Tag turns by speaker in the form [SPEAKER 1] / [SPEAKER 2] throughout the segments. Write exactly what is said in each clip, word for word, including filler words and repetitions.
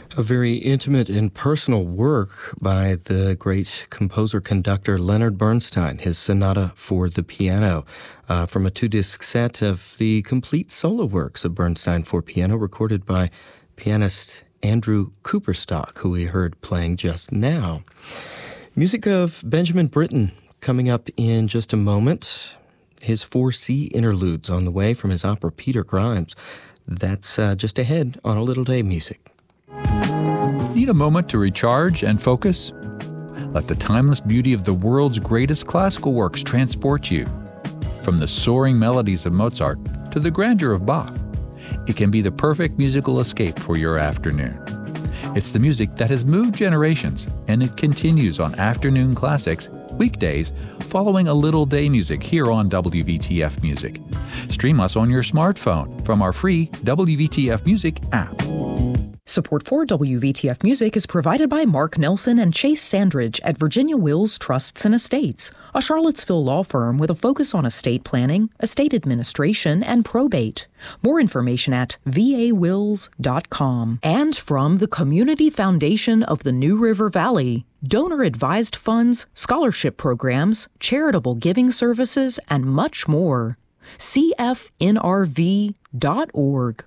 [SPEAKER 1] A very intimate and personal work by the great composer-conductor Leonard Bernstein, his Sonata for the Piano, uh, from a two-disc set of the complete solo works of Bernstein for piano, recorded by pianist Andrew Cooperstock, who we heard playing just now. Music of Benjamin Britten coming up in just a moment. His four C interludes on the way from his opera Peter Grimes. That's uh, just ahead on A Little Day Music.
[SPEAKER 2] Need a moment to recharge and focus? Let the timeless beauty of the world's greatest classical works transport you. From the soaring melodies of Mozart to the grandeur of Bach, it can be the perfect musical escape for your afternoon. It's the music that has moved generations, and it continues on Afternoon Classics, weekdays, following A Little Day Music here on W V T F Music. Stream us on your smartphone from our free W V T F Music app.
[SPEAKER 3] Support for W V T F Music is provided by Mark Nelson and Chase Sandridge at Virginia Wills Trusts and Estates, a Charlottesville law firm with a focus on estate planning, estate administration, and probate. More information at v a wills dot com. And from the Community Foundation of the New River Valley, donor-advised funds, scholarship programs, charitable giving services, and much more. c f n r v dot org.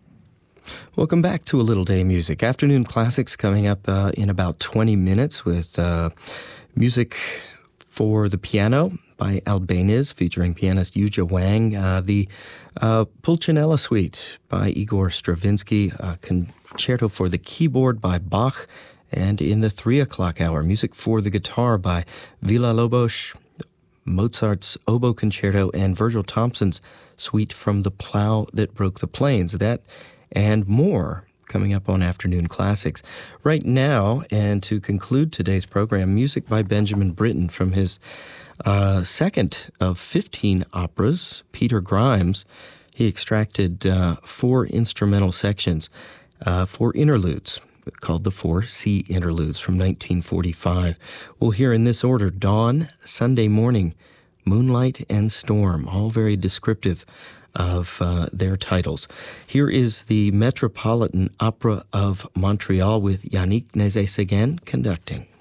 [SPEAKER 1] Welcome back to A Little Day Music. Afternoon Classics coming up uh, in about twenty minutes with uh, music for the piano by Albéniz featuring pianist Yuja Wang. Uh, the uh, Pulcinella Suite by Igor Stravinsky. Uh, concerto for the keyboard by Bach. And in the three o'clock hour, music for the guitar by Villa-Lobos, Mozart's Oboe Concerto, and Virgil Thompson's Suite from the Plow That Broke the Plains. That and more coming up on Afternoon Classics. Right now, and to conclude today's program, music by Benjamin Britten from his uh, second of fifteen operas, Peter Grimes. He extracted uh, four instrumental sections, uh, four interludes, called the Four C Interludes from nineteen forty-five. We'll hear in this order: Dawn, Sunday Morning, Moonlight, and Storm, all very descriptive of uh, their titles. Here is the Metropolitan Opera of Montreal with Yannick Nézet-Séguin conducting.